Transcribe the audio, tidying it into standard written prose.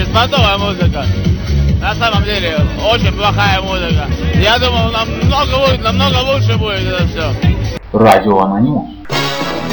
беспонтовая музыка. На самом деле, очень плохая музыка. Я думал, намного лучше будет это все. Радио Анонимус.